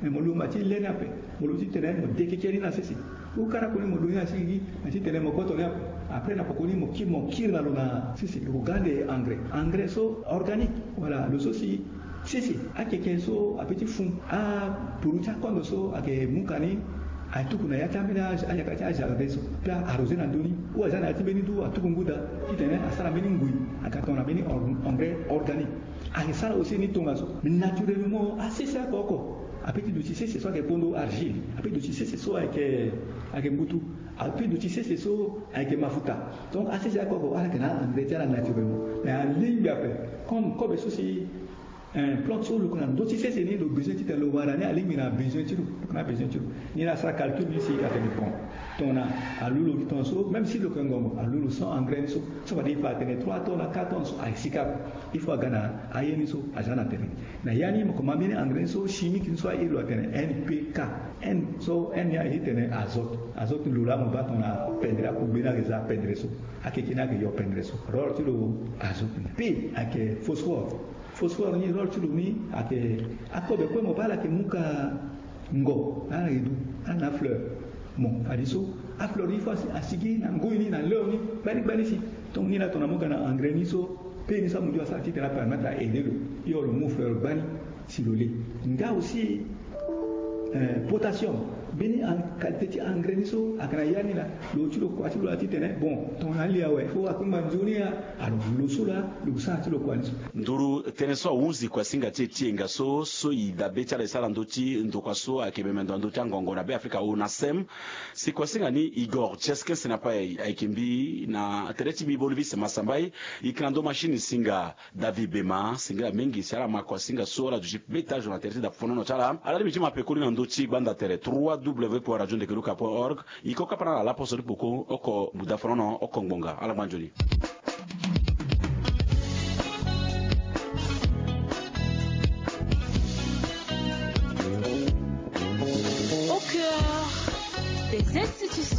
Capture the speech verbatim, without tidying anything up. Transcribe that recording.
mais molu mati lena pe molu ti tene mo dekekeri na sisi u kara kuni mo dunia sigi mati tene mo koto ya après na pokoni mo ki mo kira lona sisi ugande engrais engrais so organique voilà le sosi sisi akeke so apeti fun a puruta kondo so ake mukani atuku na yata mina ayakati ajardin so pla arroser na doni ou azana ati beni du atuku nguda kitene asara beni ngui akatona beni engrais organique aisara aussi ni tonga so naturellement assez ça koko apeti du tissé c'est soit que pondo argile apeti du tissé c'est soit avec avec mbutu apeti du tissé c'est soit avec mafuta donc assez ça koko ala kana engrais tala naturellement mais en ligne après comme comme ceci un plan sur le canal donc si c'est ni le besoin tu le voir année ali mina besoin tu le besoin tu ni la ça calcul ici à tenir bon ton a lulu ton so même si le congo a lulu sans engrais so ça va dire pas tenir trois tonnes quatre tonnes so à sikap il faut gana ayeni so à jana tenir na yani mo comme amine engrais so chimique so il doit tenir N P K N so N ya il tenir azote azote lula mo ba ton a pendra pour bien les a pendre so akekina ke yo pendre so rol tu le azote P ak phosphore phosphore ni rol tulu ni ake akobe ko mo bala ke muka ngo ana idu ana fleur mo adiso a fleur ni fois asigi na ngoi ni na leo ni bari bari si donc ni la tona muka na engrais ni so pe ni sa mu sa ti tena permettre à aider le yo le mo fleur bani si le lait nga aussi euh, potassium beni en qualité engrais ni so akana yani la lo tulu ko ati lo ati tene bon ton ali ya we fo akumba nzuri ya alo lo sula lo sa ati lo ko ani nduru tene so unzi kwa singa tete ngaso so ida becha le sala ndoti ndokwa so akebe mendo ndoti ngongo na be Afrika una sem si kwa singa ni Igor Cheske sinapa aikimbi na tereti bibolivi sema sambai ikando machine singa David Bema singa mengi sala makwa singa so la du beta jona tereti da fonono chala ala limiti mapekuli na ndoti banda tere w w w point radio ndekeluka point org iko kapana la poso poko oko budafono oko ngonga ala manjoli